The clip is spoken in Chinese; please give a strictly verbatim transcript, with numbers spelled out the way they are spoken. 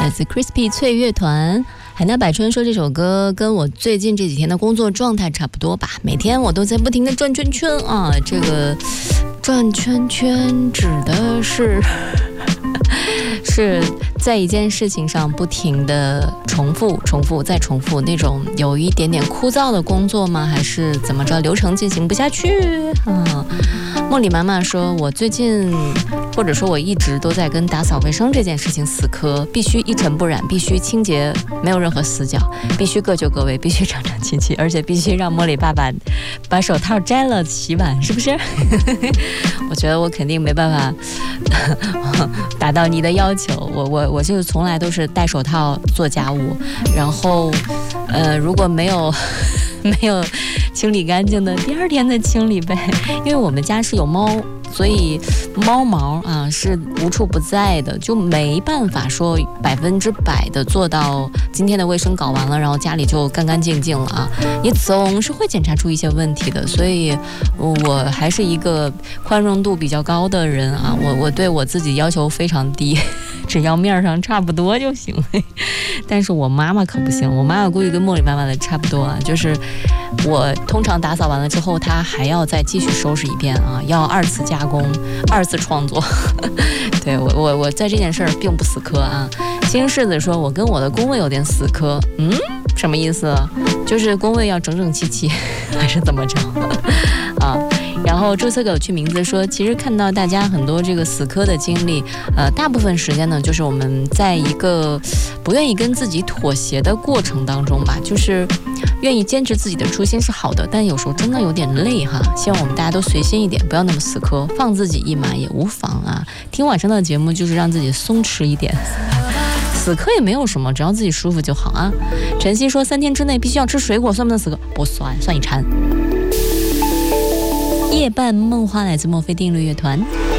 来自 Crispy 脆乐团。海纳百川说这首歌跟我最近这几天的工作状态差不多吧，每天我都在不停的转圈圈啊，这个转圈圈指的是是在一件事情上不停的重复重复再重复，那种有一点点枯燥的工作吗？还是怎么着流程进行不下去啊？茉莉妈妈说，我最近或者说我一直都在跟打扫卫生这件事情死磕，必须一尘不染，必须清洁没有任何死角，必须各就各位，必须整整齐齐，而且必须让茉莉爸爸把手套摘了洗碗，是不是？我觉得我肯定没办法达到你的要求，我我我就是从来都是戴手套做家务，然后呃如果没有没有清理干净的，第二天的清理呗，因为我们家是有猫，所以猫毛啊是无处不在的，就没办法说百分之百的做到今天的卫生搞完了，然后家里就干干净净了啊，你总是会检查出一些问题的，所以我还是一个宽容度比较高的人啊，我我对我自己要求非常低，只要面上差不多就行。但是我妈妈可不行，我妈妈估计跟茉莉妈妈的差不多啊，就是我通常打扫完了之后，她还要再继续收拾一遍啊，要二次加工，二次创作。对，我我我在这件事儿并不死磕啊。新柿子说，我跟我的工位有点死磕，嗯，什么意思？就是工位要整整齐齐，还是怎么着？啊。然后注册给我取名字说，其实看到大家很多这个死磕的经历，呃，大部分时间呢，就是我们在一个不愿意跟自己妥协的过程当中吧，就是愿意坚持自己的初心是好的，但有时候真的有点累哈。希望我们大家都随心一点，不要那么死磕，放自己一马也无妨啊。听晚上的节目就是让自己松弛一点。死磕也没有什么，只要自己舒服就好啊。晨曦说，三天之内必须要吃水果，算不算死磕？不算，算一馋。夜半梦话来自墨菲定律乐团。